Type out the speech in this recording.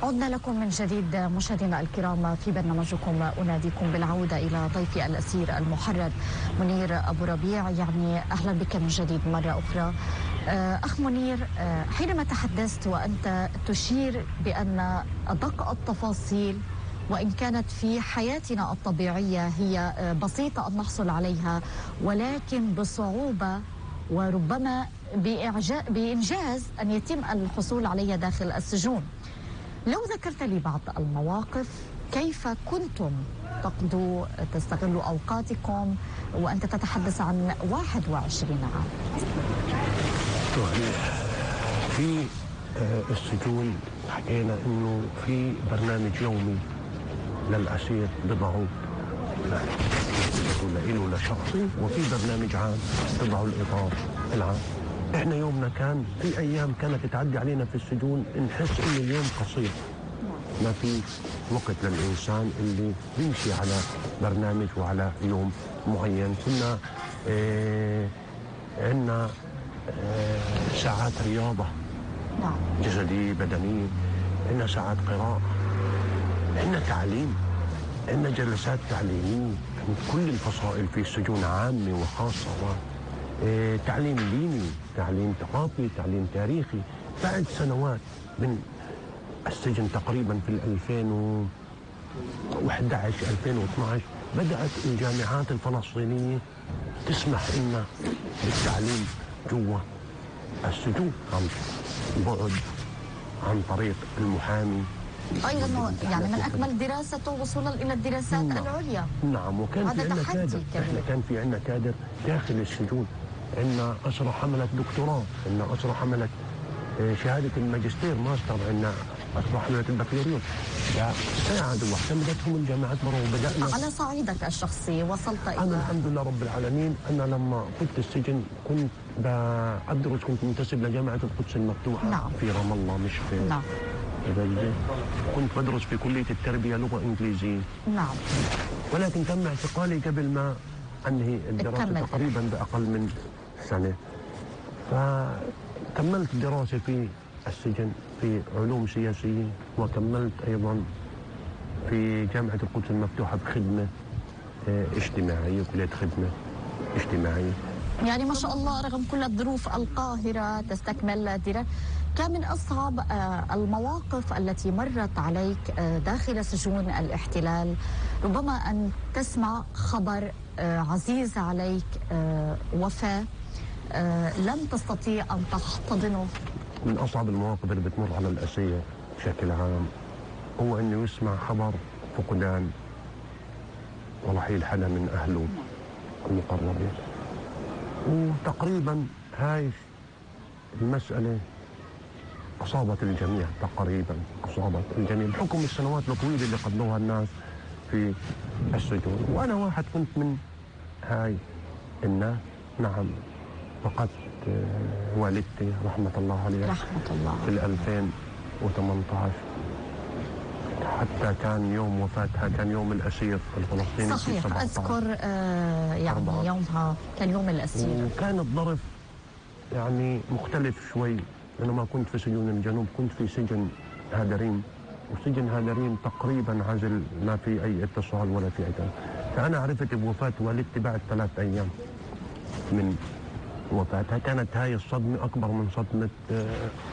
عدنا لكم من جديد مشاهدينا الكرام في برنامجكم. أناديكم بالعودة إلى ضيفي الأسير المحرر منير أبو ربيع. يعني أهلا بك من جديد مرة أخرى. أخ منير، حينما تحدثت وأنت تشير بأن أدق التفاصيل وإن كانت في حياتنا الطبيعية هي بسيطة أن نحصل عليها، ولكن بصعوبة وربما بإنجاز أن يتم الحصول عليها داخل السجون. لو ذكرت لي بعض المواقف، كيف كنتم تستغلوا أوقاتكم وأنت تتحدث عن 21 عام؟ في السجون حكينا انه في برنامج يومي للاسير بضعوا له لشخصي، وفي برنامج عام بضعوا الاطار العام. احنا يومنا كان في ايام كانت تعدي علينا في السجون نحس ان اليوم قصير، ما في وقت للانسان اللي بيمشي على برنامج وعلى يوم معين. كنا عندنا ساعات رياضة جسدية بدنية، عندنا ساعات قراءة، عندنا تعليم، عندنا جلسات تعليمية من كل الفصائل في السجون، عامة وخاصة، تعليم ديني، تعليم ثقافي، تعليم تاريخي. بعد سنوات من السجن تقريبا في 2011 2012 بدأت الجامعات الفلسطينية تسمح لنا بالتعليم جوا السجون عن بعد، عن طريق المحامي. أيضا يعني من أكمل دراسته وصولا إلى الدراسات العليا. نعم، وكان في عندنا كادر، كان في عندنا كادر داخل السجون. عندنا أسرى حملت دكتوراه، عندنا أسرى حملت شهادة الماجستير ماستر، عندنا أسرى حملت البكالوريوس. ساعدوا واعتمدتهم الجامعات مرة. وبدأنا على صعيدك الشخصي وصلت إلى؟ أنا الحمد لله رب العالمين، أنا لما كنت السجن كنت أدرس، كنت منتسب لجامعة القدس المفتوحة في رام الله، مش في كنت بدرس في كلية التربية لغة إنجليزية. نعم. ولكن تم اعتقالي قبل ما أنهي الدراسة تقريبا بأقل من سنة. فكملت دراسة في السجن في علوم سياسية، وكملت أيضا في جامعة القدس المفتوحة بخدمة اجتماعية، كلية خدمة اجتماعية. يعني ما شاء الله رغم كل الظروف القاهرة تستكمل دراسة. كان من أصعب المواقف التي مرت عليك داخل سجون الاحتلال ربما أن تسمع خبر عزيز عليك وفاة لم تستطيع أن تحتضنه. من أصعب المواقف اللي بتمر على الأسير بشكل عام هو أنه يسمع خبر فقدان ورحيل حدا من أهله المقربين. وتقريبا هاي المسألة أصابت الجميع، تقريبا أصابت الجميع بحكم السنوات الطويلة اللي قضوها الناس في السجون. وأنا واحد كنت من هاي الناس. نعم، فقدت والدتي رحمة الله عليها رحمة الله في 2018. حتى كان يوم وفاتها كان يوم الأسير الفلسطيني. صحيح، أذكر يعني يومها كان يوم الأسير. وكان الظرف يعني مختلف شوي، أنا ما كنت في سجون الجنوب، كنت في سجن هادريم، وسجن هادريم تقريبا عزل، ما في أي اتصال ولا في أي. فأنا عرفت بوفاة والدتي بعد 3 أيام من وفاتها. كانت هاي الصدمة أكبر من صدمة